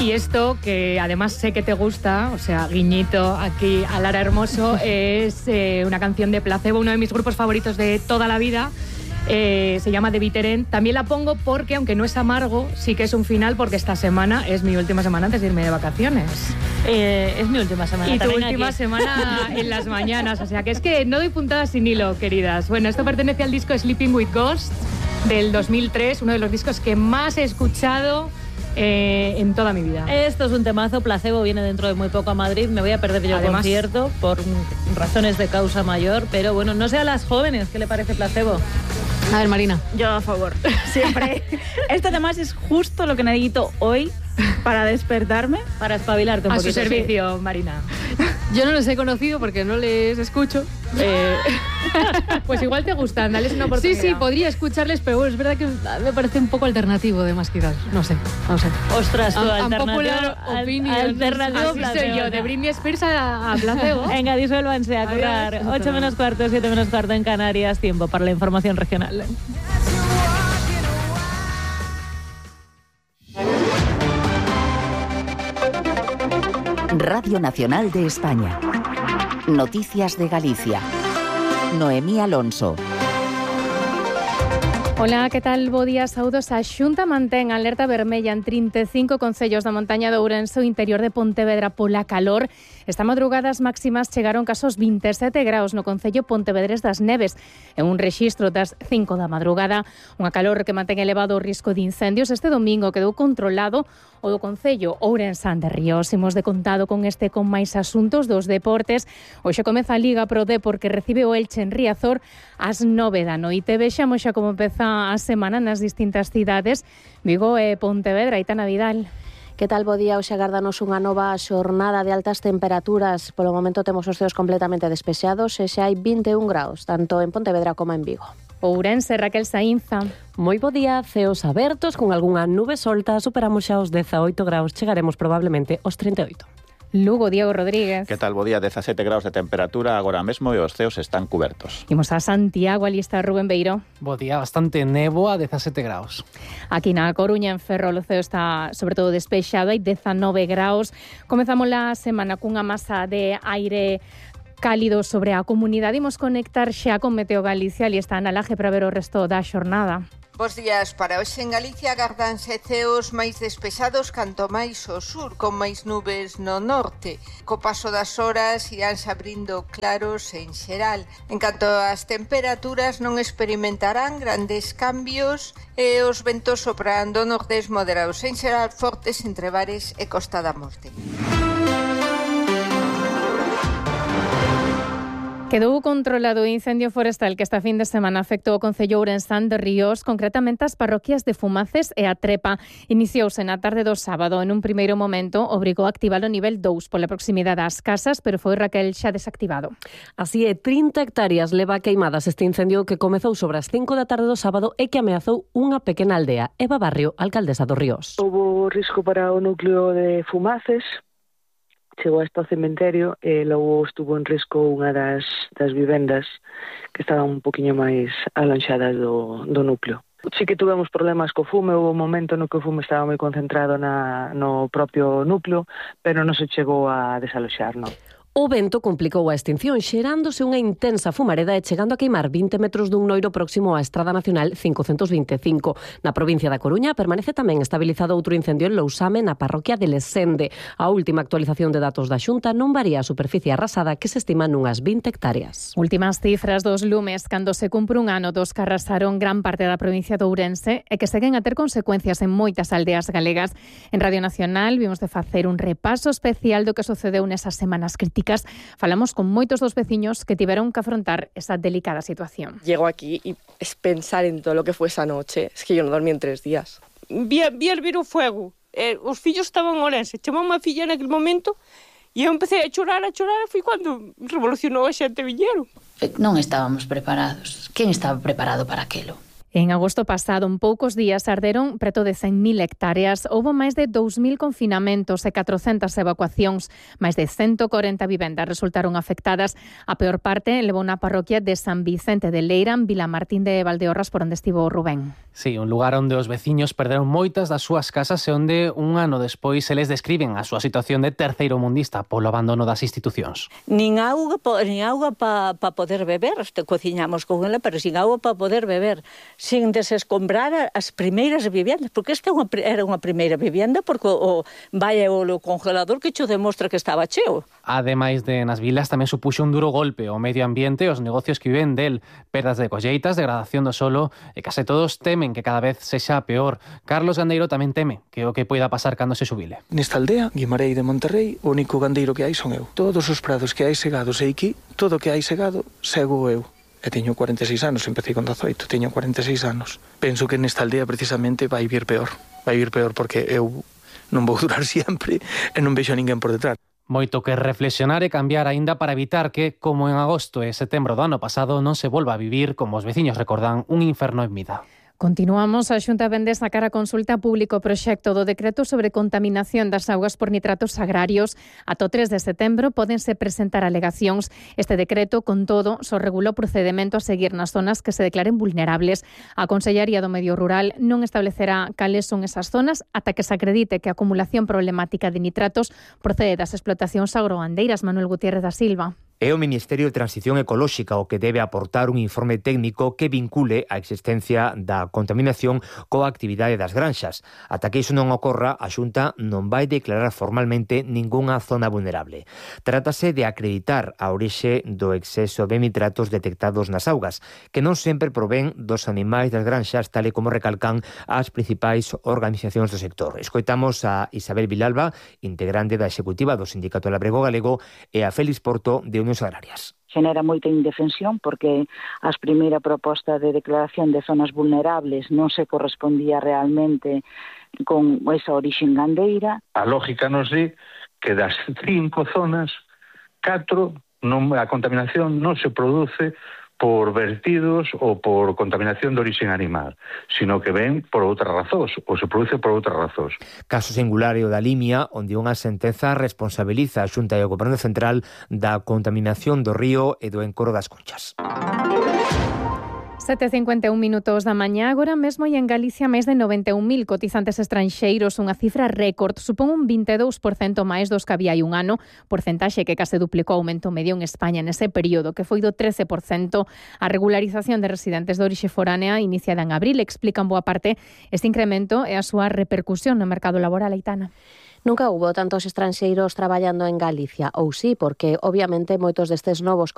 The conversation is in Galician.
Y esto, que además sé que te gusta, o sea, guiñito aquí a Lara Hermoso, es una canción de Placebo, uno de mis grupos favoritos de toda la vida. Se llama The Bitter End. También la pongo porque, aunque no es amargo, sí que es un final, porque esta semana es mi última semana antes de irme de vacaciones. Es mi última semana. Y tu última semana en las mañanas. O sea, que es que no doy puntadas sin hilo, queridas. Bueno, esto pertenece al disco Sleeping with Ghosts del 2003, uno de los discos que más he escuchado en toda mi vida. Esto es un temazo. Placebo viene dentro de muy poco a Madrid. Me voy a perder yo el concierto por razones de causa mayor, pero bueno, no sé a las jóvenes qué le parece Placebo. A ver, Marina. Yo a favor, siempre. Esto además es justo lo que necesito hoy para despertarme. Para espabilarte un poquito. A su servicio, sí. Marina. Yo no les he conocido porque no les escucho. Pues igual te gustan, dales una oportunidad. Sí, podría escucharles, pero bueno, es verdad que me parece un poco alternativo de más quizás. No sé. Ostras, tú, Unpopular opinion. Alternativo. Así soy yo, de Britney Spears a Placebo. Venga, disuélvanse a currar. 8 menos cuarto, 7 menos cuarto en Canarias. Tiempo para la información regional. Radio Nacional de España. Noticias de Galicia. Noemí Alonso. Ola, que tal? Bo día, saudos. A Xunta mantén alerta vermella en 35 concellos da montaña de Ourense, o interior de Pontevedra, pola calor. Esta madrugada as máximas chegaron casos 27 graus no concello Pontevedrés das Neves. En un rexistro das 5 da madrugada, unha calor que mantén elevado o risco de incendios. Este domingo quedou controlado o do concello Ourensán de Ríos. Imos de contado con este con máis asuntos dos deportes. Hoxe comeza a Liga Pro D porque recibe o Elche en Riazor ás 9 da noite. Vexamos xa como empeza a semana nas distintas cidades. Vigo e Pontevedra. Aitana Vidal. Que tal, bo día? Hoxe agardanos unha nova xornada de altas temperaturas. Polo momento temos os ceos completamente despexados e xa hai 21 graus, tanto en Pontevedra como en Vigo. Ourense, Raquel Saínza. Moi bo día, ceos abertos con algunha nube solta, superamos xa os 18 graus, chegaremos probablemente aos 38. Lugo, Diego Rodríguez. Que tal, bo día? 17 graus de temperatura agora mesmo e os ceos están cubertos. Imos a Santiago, ali está Rubén Beiro. Bo día, bastante néboa, 17 graus. Aquí na Coruña, en Ferrol, o ceo está sobre todo despexado, hai 19 graus. Comezamos a semana cunha masa de aire cálido sobre a comunidade. Imos conectar xa con Meteo Galicia, ali está Ana Laje para ver o resto da xornada. Bos días. Para hoxe en Galicia agardanse ceos máis despexados canto máis ao sur, con máis nubes no norte. Co paso das horas iránse abrindo claros en xeral. En canto ás temperaturas non experimentarán grandes cambios e os ventos soprarán do nordés moderados en xeral fortes entre Bares e Costa da Morte. Quedou controlado o incendio forestal que esta fin de semana afectou o concello Ourensán de Ríos, concretamente as parroquias de Fumaces e a Trepa. Iniciouse na tarde do sábado. En un primeiro momento obrigou a activar o nivel 2 pola proximidade ás casas, pero foi, Raquel, xa desactivado. Así é, 30 hectáreas leva queimadas este incendio que comezou sobre as 5 da tarde do sábado e que ameazou unha pequena aldea. Eva Barrio, alcaldesa dos Ríos. Houbo risco para o núcleo de Fumaces, chegou hasta o cementerio e logo estuvo en risco unha das vivendas que estaban un poquinho máis alonxadas do núcleo. Sí que tuvemos problemas co fume, houve un momento no que o fume estaba moi concentrado no propio núcleo, pero non se chegou a desaloxar, non. O vento complicou a extinción, xerándose unha intensa fumareda e chegando a queimar 20 metros dun noiro próximo á Estrada Nacional 525. Na provincia da Coruña permanece tamén estabilizado outro incendio en Lousame, na parroquia de Lesende. A última actualización de datos da Xunta non varía a superficie arrasada, que se estima nunhas 20 hectáreas. Últimas cifras dos lumes cando se cumpre un ano dos que arrasaron gran parte da provincia de Ourense e que seguen a ter consecuencias en moitas aldeas galegas. En Radio Nacional vimos de facer un repaso especial do que sucedeu nesas semanas críticas. Falamos con moitos dos veciños que tiveron que afrontar esa delicada situación. Llego aquí y es pensar en todo lo que fue esa noche. Es que yo no dormí en 3 días. Vi hervir o fuego. Os fillos estaban en Ourense. Chamou unha filla naquele momento e eu empecé a chorar. Foi cando revolucionou a xente viñeron. Non estábamos preparados. Quen estaba preparado para aquelo? En agosto pasado, en poucos días, arderon preto de 100.000 hectáreas. Houbo máis de 2.000 confinamentos e 400 evacuacións. Máis de 140 vivendas resultaron afectadas. A peor parte levou na parroquia de San Vicente de Leira, en Vilamartín de Valdeorras, por onde estivo Rubén. Sí, un lugar onde os veciños perderon moitas das súas casas e onde un ano despois se les describen a súa situación de terceiro mundista polo abandono das institucións. Nin auga para poder beber. Cociñamos con ela, pero sin auga para poder beber. Sin desescombrar as primeiras vivendas, porque esta era unha primeira vivenda, porque vai o congelador que cho demostra que estaba cheo. Ademais de nas vilas, tamén supuxo un duro golpe ao medio ambiente e os negocios que viven del, perdas de colleitas, degradación do solo, e case todos temen que cada vez sexa peor. Carlos Gandeiro tamén teme que o que poida pasar cando se xubile. Nesta aldea, Guimarei de Monterrey, o único gandeiro que hai son eu. Todos os prados que hai segados e aquí, todo o que hai segado, sego eu. E teño 46 anos, empecé con 18, teño 46 anos. Penso que nesta aldea precisamente vai vir peor. Vai vir peor porque eu non vou durar sempre e non vexo a ninguén por detrás. Moito que reflexionar e cambiar aínda para evitar que, como en agosto e setembro do ano pasado, non se volva a vivir, como os veciños recordan, un inferno en vida. Continuamos. A Xunta vende sacar a consulta público o proxecto do decreto sobre contaminación das augas por nitratos agrarios. Ata o 3 de setembro pódense presentar alegacións. Este decreto, con todo, só regula o procedemento a seguir nas zonas que se declaren vulnerables. A Consellería do Medio Rural non establecerá cales son esas zonas ata que se acredite que a acumulación problemática de nitratos procede das explotacións agrogandeiras. Manuel Gutiérrez da Silva. É o Ministerio de Transición Ecolóxica o que debe aportar un informe técnico que vincule a existencia da contaminación coa actividade das granxas. Ata que iso non ocorra, a Xunta non vai declarar formalmente ningunha zona vulnerable. Trátase de acreditar a orixe do exceso de nitratos detectados nas augas, que non sempre provén dos animais das granxas, tal e como recalcan as principais organizacións do sector. Escoitamos a Isabel Vilalba, integrante da executiva do Sindicato Labrego Galego, e a Félix Porto, de Unións Agrarias. Genera moita indefensión porque a primeira proposta de declaración de zonas vulnerables non se correspondía realmente con esa orixe gandeira. A lógica nos di que das 5 zonas, 4 a contaminación non se produce por vertidos ou por contaminación de orixe animal, sino que ven por outras razóns, ou se produce por outras razóns. Caso singular é o da Limia, onde unha sentenza responsabiliza a Xunta e o Goberno Central da contaminación do río e do encoro das Conchas. 7:51 minutos da mañá. Agora mesmo hai en Galicia máis de 91.000 cotizantes estranxeiros, unha cifra récord. Supón un 22% máis dos que había hai un ano, porcentaxe que case duplicou o aumento medio en España nese período, que foi do 13%. A regularización de residentes de orixe foránea iniciada en abril explica en boa parte este incremento e a súa repercusión no mercado laboral, Aitana. Nunca hubo tantos estranxeiros traballando en Galicia, ou sí, porque obviamente moitos destes novos